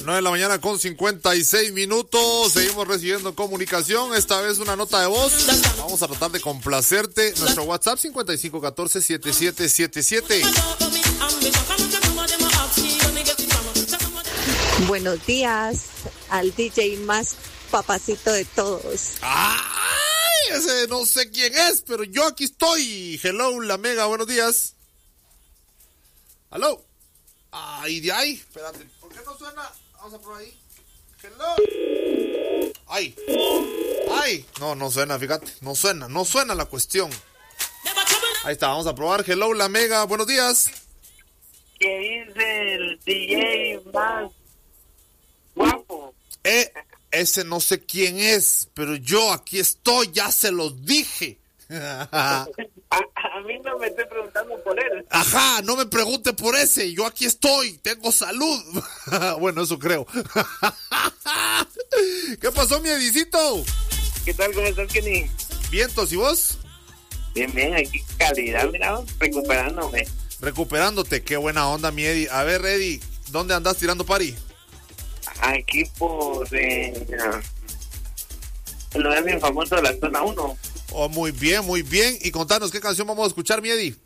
9 de la mañana con 56 minutos. Seguimos recibiendo comunicación. Esta vez una nota de voz. Vamos a tratar de complacerte. Nuestro WhatsApp 5514-7777. Buenos días al DJ más papacito de todos. ¡Ay! Ese no sé quién es, pero yo aquí estoy. Hello, la mega, buenos días. ¿Aló? Ay, de ahí. Espérate, ¿por qué no suena? Vamos a probar ahí. Hello. Ay. Ay. No suena, fíjate. No suena la cuestión. Ahí está, vamos a probar. Hello, la mega, buenos días. ¿Qué dice el DJ más guapo? Ese no sé quién es, pero yo aquí estoy, ya se los dije. A mí no me estoy preguntando por él. Ajá, no me pregunte por ese, yo aquí estoy, tengo salud. Bueno, eso creo. ¿Qué pasó, mi Edicito? ¿Qué tal? ¿Cómo estás, Kenny? Vientos, ¿y vos? Bien, aquí calidad, mira, recuperándome. Recuperándote, qué buena onda, mi Eddie. A ver, Eddie, ¿dónde andas tirando party? Aquí por el lugar bien famoso de la zona 1. Oh, muy bien, muy bien. Y contanos, ¿qué canción vamos a escuchar, mi Eddie?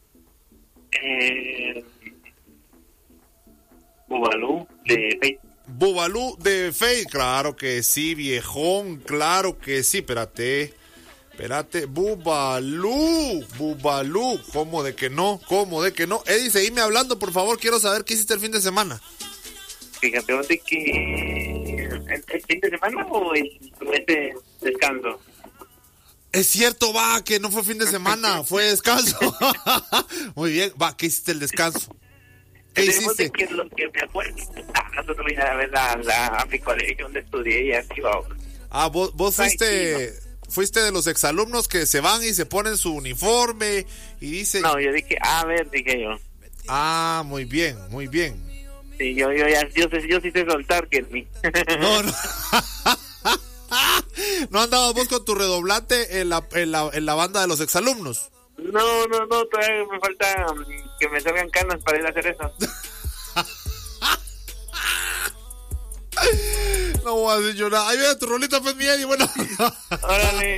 Bubalú de Faith. Bubalú de Faith, claro que sí, viejón, claro que sí. Espérate, Bubalú, ¿cómo de que no? Eddie, seguime hablando, por favor, quiero saber qué hiciste el fin de semana. Fíjate, ¿dónde que el fin de semana o este descanso? Es cierto, va, que no fue fin de semana, fue descanso. Muy bien, va, ¿qué hiciste el descanso? ¿Qué hiciste? Que lo que me acuerdo, nosotros vine a ver a mi colegio donde estudié y así va. Vos fuiste de los exalumnos que se van y se ponen su uniforme y dicen... No, yo dije, dije yo. Ah, muy bien. Sí, yo sí sé soltar, Kenny. No. ¿No andabas vos con tu redoblante en la banda de los exalumnos? No, todavía me falta que me salgan canas para ir a hacer eso. No voy a decir yo nada. Ahí viene tu rolita, pues, mi Eddie, bueno. Órale.